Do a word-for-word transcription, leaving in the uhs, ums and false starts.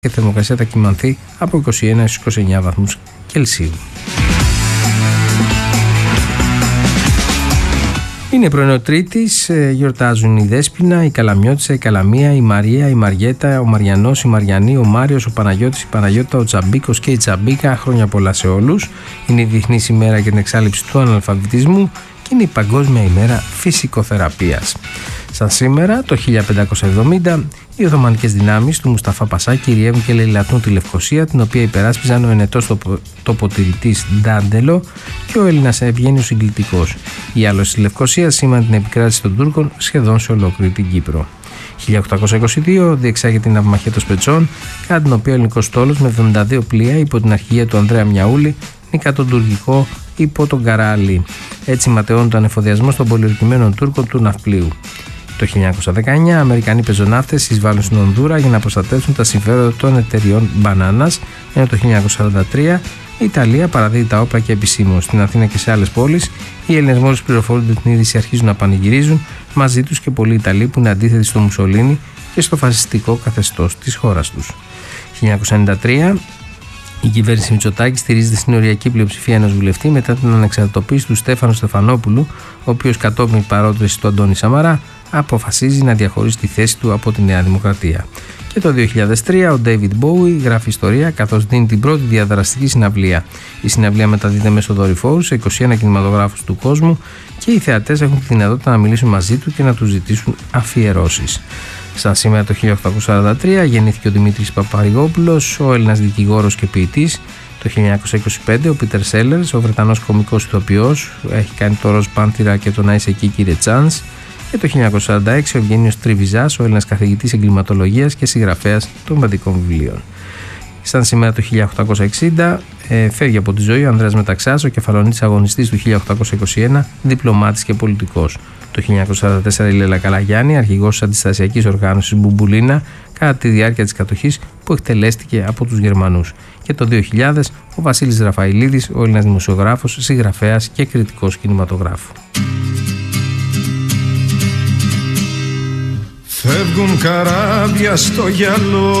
και η θερμοκρασία θα κυμανθεί από είκοσι ένα έως είκοσι εννέα βαθμούς Κελσίου. Είναι πρωινό Τρίτης, γιορτάζουν η Δέσποινα, η Καλαμιώτισσα, η Καλαμία, η Μαρία, η Μαριέτα, ο Μαριανός, η Μαριανή, ο Μάριος, ο Παναγιώτης, η Παναγιώτα, ο Τσαμπίκος και η Τσαμπίκα. Χρόνια πολλά σε όλους. Είναι η Διεθνής ημέρα για την εξάλληψη του αναλφαβητισμού και είναι η Παγκόσμια ημέρα φυσικοθεραπείας. Σαν σήμερα, το χίλια πεντακόσια εβδομήντα, οι Οθωμανικές δυνάμεις του Μουσταφά Πασά κυριεύουν και λαιλατούν τη Λευκοσία, την οποία υπεράσπιζαν ο ενετός τοπο, τοποτηρητής Ντάντελο και ο Έλληνας Ευγένιος Συγκλητικός. Η άλωση της Λευκοσίας σήμανε την επικράτηση των Τούρκων σχεδόν σε ολόκληρη την Κύπρο. χίλια οκτακόσια είκοσι δύο διεξάγεται η ναυμαχία των Σπετσών, κατά την οποία ο ελληνικός στόλος με εβδομήντα δύο πλοία υπό την αρχηγία του Ανδρέα Μιαούλη νίκα τον τουρκικό υπό τον Καράλη. Έτσι ματαιώνει το ανεφοδιασμό των πολιορκημένων Τούρκων του ναυπλίου. Το χίλια εννιακόσια δεκαεννιά, Αμερικανοί πεζοναύτες εισβάλλουν στην Ονδούρα για να προστατεύσουν τα συμφέροντα των εταιριών μπανάνας, ενώ το χίλια εννιακόσια σαράντα τρία η Ιταλία παραδίδει τα όπλα και επισήμως. Στην Αθήνα και σε άλλες πόλεις, οι Έλληνες μόλις πληροφορούνται την είδηση αρχίζουν να πανηγυρίζουν, μαζί τους και πολλοί Ιταλοί που είναι αντίθετοι στο Μουσολίνι και στο φασιστικό καθεστώς της χώρας τους. χίλια εννιακόσια ενενήντα τρία η κυβέρνηση Μητσοτάκη στηρίζεται στην οριακή πλειοψηφία ενός βουλευτή μετά την ανεξαρτητοποίηση του Στέφανου Στεφανόπουλου, ο οποίος κατόπιν παρότρινση του Αντώνη Σαμαρά αποφασίζει να διαχωρίσει τη θέση του από τη Νέα Δημοκρατία. Και το δύο χιλιάδες τρία ο David Bowie γράφει ιστορία καθώς δίνει την πρώτη διαδραστική συναυλία. Η συναυλία μεταδίδεται μέσω δορυφόρου σε είκοσι ένα κινηματογράφους του κόσμου και οι θεατές έχουν τη δυνατότητα να μιλήσουν μαζί του και να του ζητήσουν αφιερώσεις. Σαν σήμερα το χίλια οκτακόσια σαράντα τρία γεννήθηκε ο Δημήτρης Παπαρηγόπουλος, ο Έλληνας δικηγόρος και ποιητής. Το χίλια εννιακόσια είκοσι πέντε ο Πίτερ Σέλερς, ο Βρετανός κωμικός ηθοποιός, έχει κάνει το Ροζ Πάντηρα και το Να είσαι εκεί κύριε Τσάνς. Και το χίλια εννιακόσια σαράντα έξι ο Ευγένιος Τριβιζάς, ο Έλληνας καθηγητής εγκληματολογίας και συγγραφέας των παιδικών βιβλίων. Σαν σήμερα το χίλια οκτακόσια εξήντα ε, φεύγει από τη ζωή ο Ανδρέας Μεταξάς, ο κεφαλονίτης αγωνιστής του χίλια οκτακόσια είκοσι ένα, διπλωμάτης και πολιτικός. Το χίλια εννιακόσια σαράντα τέσσερα η Λέλα Καλαγιάννη, αρχηγός της αντιστασιακής οργάνωσης Μπουμπουλίνα, κατά τη διάρκεια της κατοχής που εκτελέστηκε από τους Γερμανούς. Και το δύο χιλιάδες ο Βασίλης Ραφαηλίδης, ο Έλληνας δημοσιογράφος, συγγραφέας και κριτικός κινηματογράφου. Φεύγουν καράβια στο γυαλό